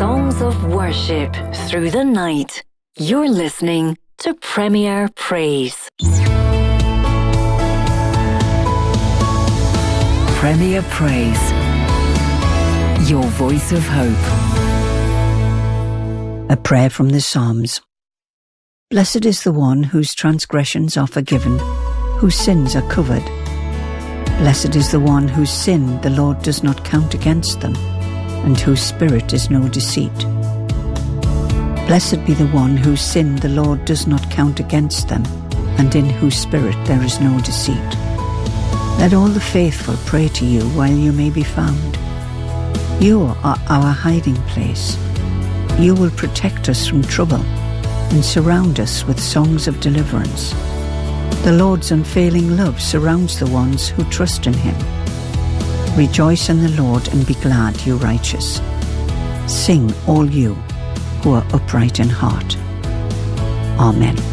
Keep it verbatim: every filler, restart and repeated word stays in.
Songs of worship through the night. You're listening to Premier Praise. Premier Praise. Your voice of hope. A prayer from the Psalms. Blessed is the one whose transgressions are forgiven, whose sins are covered. Blessed is the one whose sin the Lord does not count against them, and whose spirit is no deceit. Blessed be the one whose sin the Lord does not count against them, and in whose spirit there is no deceit. Let all the faithful pray to you while you may be found. You are our hiding place. You will protect us from trouble and surround us with songs of deliverance. The Lord's unfailing love surrounds the ones who trust in him. Rejoice in the Lord and be glad, you righteous. Sing, all you who are upright in heart. Amen.